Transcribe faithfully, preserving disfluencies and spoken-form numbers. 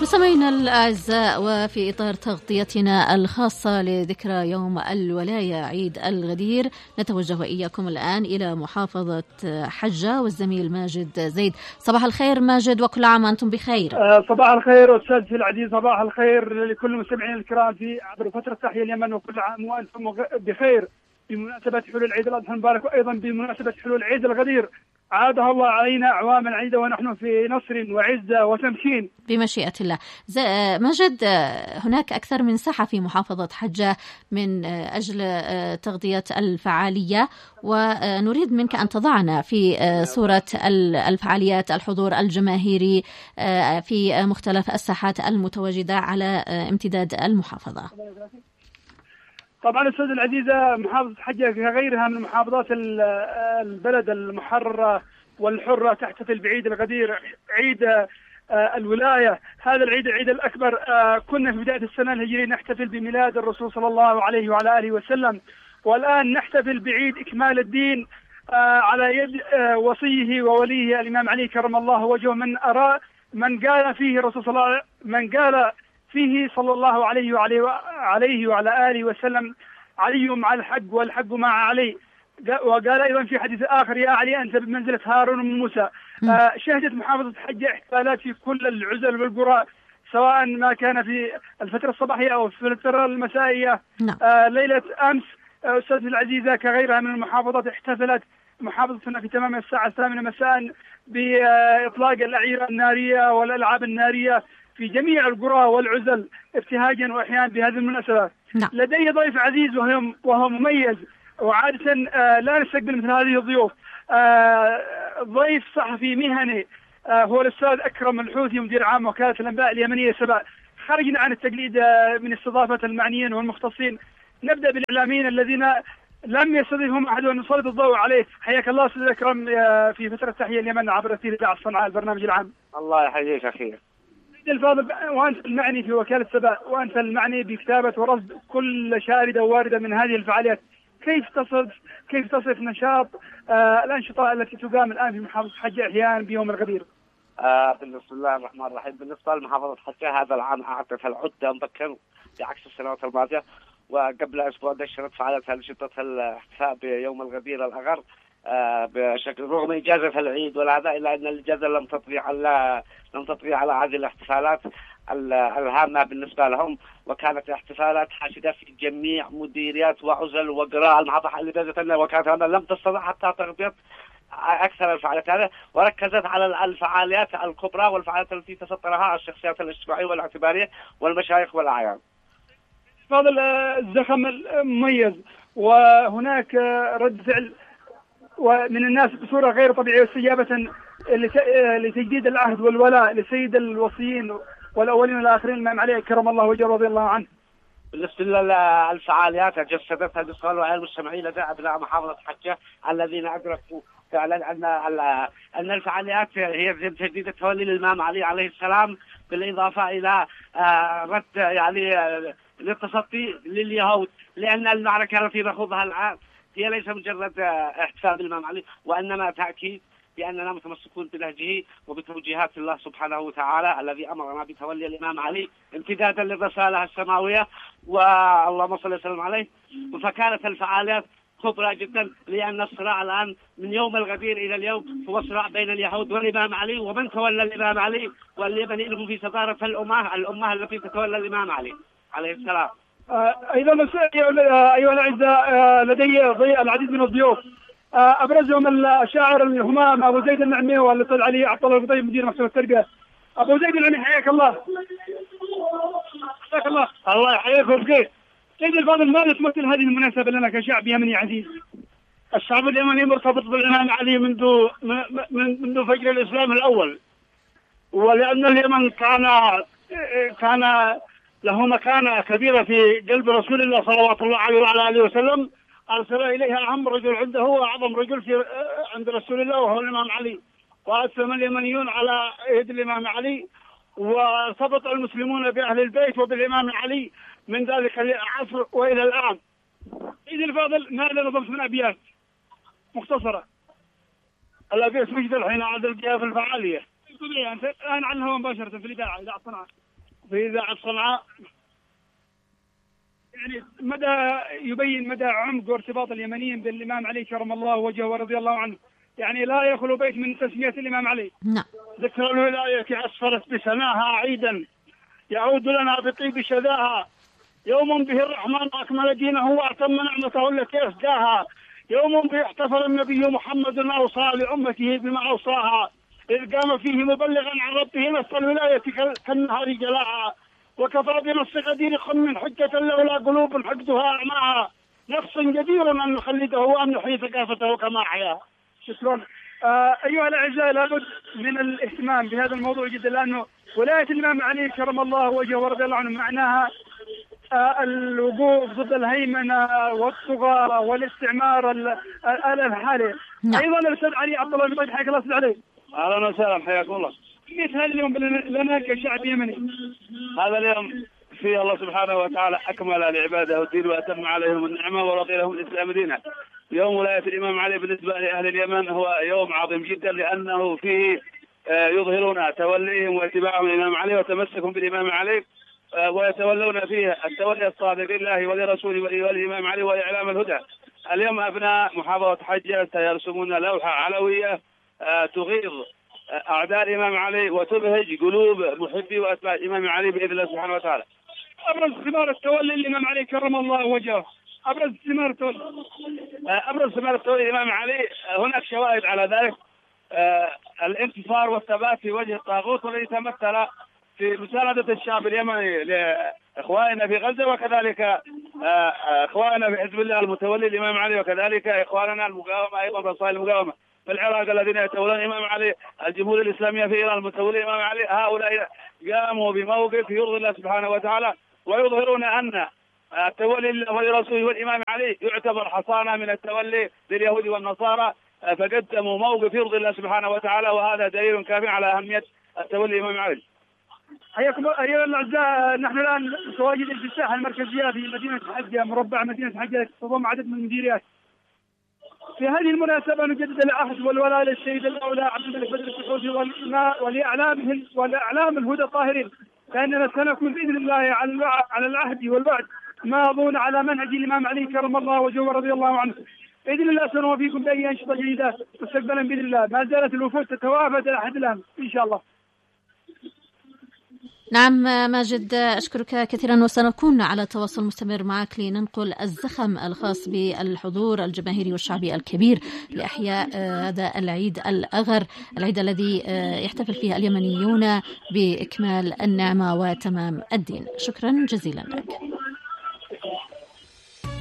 مستمعينا الأعزاء، وفي إطار تغطيتنا الخاصة لذكرى يوم الولاية عيد الغدير، نتوجه وإياكم الآن إلى محافظة حجة والزميل ماجد زيد. صباح الخير ماجد، وكل عام وأنتم بخير. آه صباح الخير أستاذ العزيز، صباح الخير لكل المستمعين الكرام في عبر فترة تحية اليمن، وكل عام وأنتم بخير بمناسبة حلول العيد الأضحى المبارك، وأيضا بمناسبة حلول عيد الغدير. عادها الله علينا أعواما عيدة ونحن في نصر وعزة وتمكين بمشيئة الله. ماجد، هناك أكثر من ساحة في محافظة حجة من أجل تغطية الفعالية، ونريد منك أن تضعنا في صورة الفعاليات، الحضور الجماهيري في مختلف الساحات المتواجدة على امتداد المحافظة. طبعا أستاذ العزيزة، محافظة حجة كغيرها من محافظات البلد المحررة والحرة تحتفل بعيد الغدير، عيد الولاية. هذا العيد العيد الأكبر. كنا في بداية السنة الهجرية نحتفل بميلاد الرسول صلى الله عليه وعلى آله وسلم، والآن نحتفل بعيد إكمال الدين على يد وصيه ووليه الإمام علي كرم الله وجهه، من أرى من قال فيه الرسول صلى الله عليه من قال فيه صلى الله عليه وعليه عليه وعلى آله وسلم: علي مع الحق والحق مع علي. وقال أيضا في حديث آخر: يا علي أنت بمنزلة هارون من موسى. آه شهدت محافظة حجة احتفالات في كل العزل والقرى، سواء ما كان في الفترة الصباحية أو في الفترة المسائية. آه ليلة أمس آه أستاذ العزيزة كغيرها من المحافظات احتفلت محافظتنا في تمام الساعة الثامنة مساء بإطلاق الأعيرة النارية والألعاب النارية في جميع القرى والعزل ابتهاجا وإحيانا بهذه المناسبة. نعم. لدي ضيف عزيز وهو وهو مميز، وعادة آه لا نستقبل مثل هذه الضيوف. آه ضيف صحفي مهني، آه هو الأستاذ أكرم الحوثي، مدير عام وكالة الأنباء اليمنية سبأ. خرجنا عن التقليد آه من استضافة المعنيين والمختصين. نبدأ بالإعلاميين الذين لم يستضيفهم أحد أن نسلط الضوء عليه. حياك الله أستاذ أكرم آه في فترة تحية اليمن عبر أثير إذاعة صنعاء البرنامج العام. الله يحييك أخي الفاضل، وأنت المعني في وكالة سبأ، وأنت المعني بكتابة ورصد كل شاردة وواردة من هذه الفعاليات. كيف تصف كيف تصف نشاط آه الأنشطة التي تقام الآن في محافظة حجة أحيانا بيوم الغدير؟ آه بسم الله الرحمن الرحيم. بالنسبة لمحافظة حجة هذا العام أعطت العدة مبكر بعكس السنوات الماضية، وقبل أسبوع نشرت فعاليتها لشدة الاحتفاء بيوم الغدير الأغر آه بشكل رغم إجازة العيد والهذا، إلا أن الإجازة لم تطغي على لم تطغي على هذه الاحتفالات الهامة بالنسبة لهم، وكانت احتفالات حاشدة في جميع مديريات وعزل وقراء المحافظة اللي بيزت أن وكالة لم تستطع حتى تغطية أكثر الفعاليات هذه، وركزت على الفعاليات الكبرى والفعاليات التي تسطرها الشخصيات الاجتماعية والاعتبارية والمشايخ والأعيان. فضل الزخم المميز، وهناك رد فعل ومن الناس بصورة غير طبيعية، استجابة لتجديد العهد والولاء لسيد الوصيين والأولين والآخرين الإمام علي كرم الله وجهه رضي الله عنه. بالنسبة للفعاليات جسدتها بالصور وعلى المجتمعين لدى أبناء محافظة حجة الذين أدركوا فعلا أن أن الفعاليات هي تجديد التولي للإمام علي عليه السلام، بالإضافة إلى رد يعني للتصدي لليهود، لأن المعركة التي نخوضها الآن هي ليس مجرد احتفال بالإمام علي، وإنما تأكيد بأننا متمسكون بنهجه وبتوجيهات الله سبحانه وتعالى الذي أمرنا بتولي الإمام علي امتدادا للرسالة السماوية، واللهم صل وسلم عليه. فكانت الفعاليات كبرى جدا، لأن الصراع الآن من يوم الغدير إلى اليوم هو صراع بين اليهود والإمام علي، ومن تولى الإمام علي والذي لهم في صدارة الأمة الأمة التي تتولى الإمام علي عليه السلام. أيضا أيها الأعزاء، لدي العديد من الضيوف، أبرزهم الشاعر الهمام أبو زيد النعمي والأستاذ علي عبد الله القطيب مدير مكتب التربية. أبو زيد النعمي حياك الله. حياك الله. الله يحييك ويبقيك. سيد الفاضل، ماذا تمثل هذه المناسبة لنا كشعب يمني عزيز؟ الشعب اليمني مرتبط بالإمام علي منذ منذ فجر الإسلام الأول، ولأن اليمن كان كان له مكانة كبيرة في قلب رسول الله صلوات الله عليه وعلى آله وسلم، أرسل إليها أهم رجل عنده وأعظم رجل في عند رسول الله وهو الإمام علي، وأسلم اليمنيون على يد الإمام علي، وارتبط المسلمون بأهل البيت وبالإمام علي من ذلك العصر وإلى الآن. سيدي الفاضل، ماذا نظمت من أبيات مختصرة؟ الأبيات مجد الحين عاد القيا في الفعالية. أنت الآن عنها مباشرة في الإذاعة إذاعة صنعاء. في إذاعة صنعاء. يعني مدى يبين مدى عمق وارتباط اليمنيين بالإمام علي كرم الله وجهه ورضي الله عنه، يعني لا يخلو بيت من تسمية الإمام علي. نعم. ذكر الولاية أسفرت بسناها عيدا يعود لنا بطيب شذاها، يوم به الرحمن أكمل دينه وأتم نعمته التي أسداها، يوم به احتفل النبي محمد أوصى لأمته بما أوصاها، إذ قام فيه مبلغا عن ربه نص الولاية كالنهار جلاها، وكفى بنص غدير خم حجة لولا قلوب حقدها أعماها، نفس جدير أن نخلده وأن نحيي ثقافته كما أحياها. شكرا. آه أيها الأعزاء، لابد من الاهتمام بهذا الموضوع جدا، لأنه ولاية الإمام علي كرم الله وجهه ورضي الله عنه معناها آه الوقوف ضد الهيمنة والطغاة والاستعمار الحالي. نعم. أيضا الأستاذ علي عبد الله بن حياك الله أستاذ علي. أهلا وسهلا، حياكم الله. كيف هذا اليوم لنا كشعب يمني؟ هذا اليوم فيه الله سبحانه وتعالى أكمل لعباده الدين وأتم عليهم النعمة ورضي لهم الإسلام دينا. يوم ولاية الإمام علي بالنسبة لأهل اليمن هو يوم عظيم جدا، لأنه فيه يظهرون توليهم واتباعهم الإمام علي وتمسكهم بالإمام علي، ويتولون فيه التولي الصادق لله ولرسوله وللإمام علي وإعلام الهدى. اليوم أبناء محافظة حجة سيرسمون لوحة علوية تغيظ أعداء الإمام علي وتبهج قلوب محبي وأتباع الإمام علي بإذن الله سبحانه وتعالى. أبرز ثمار التولي الإمام علي كرم الله وجهه، أبرز ثمار التولي أبرز ثمار التولي الإمام علي هناك شواهد على ذلك. الانتصار والثبات في وجه الطاغوت، والذي تمثل في مساندة الشعب اليمني لإخواننا في غزة، وكذلك إخواننا في حزب الله المتولي الإمام علي، وكذلك إخواننا المقاومة أيضا فصائل المقاومة في العراق الذين يتولون الإمام علي، الجمهورية الإسلامية في إيران المتولي الإمام علي. هؤلاء قاموا بموقف يرضي الله سبحانه وتعالى، ويظهرون أن التولي الله ولرسوله والإمام علي يعتبر حصانة من التولي لليهود والنصارى، فقدموا موقف يرضي الله سبحانه وتعالى، وهذا دليل كاف على أهمية التولي الإمام علي. حياكم أيها الأعزاء، نحن الآن متواجدين في الساحة المركزية في مدينة حجة، مربع مدينة حجة تضم عدد من المديريات. في هذه المناسبة نجدد العهد والولاء للسيد الأولى عبد الملك بدر السحوثي ولأعلامه ولأعلام الهدى الطاهرين، فإننا سنكون بإذن الله على العهد والوعد ماضون على منهج الإمام علي كرم الله وجهه ورضي الله عنه. بإذن الله سنوفيكم بأي أنشطة جديدة مستقبلا بإذن الله. ما زالت الوفود تتوافد العهد الآن إن شاء الله. نعم ماجد، أشكرك كثيرا، وسنكون على تواصل مستمر معك لننقل الزخم الخاص بالحضور الجماهيري والشعبي الكبير لإحياء هذا العيد الأغر، العيد الذي يحتفل فيه اليمنيون بإكمال النعمة وتمام الدين. شكرا جزيلا لك.